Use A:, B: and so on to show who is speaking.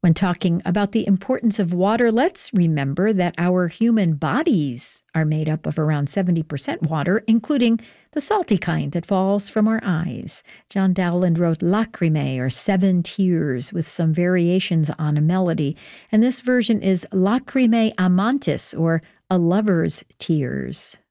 A: When talking about the importance of water, let's remember that our human bodies are made up of around 70% water, including the salty kind that falls from our eyes. John Dowland wrote Lacrimae, or Seven Tears, with some variations on a melody, and this version is Lacrimae Amantis, or A Lover's Tears.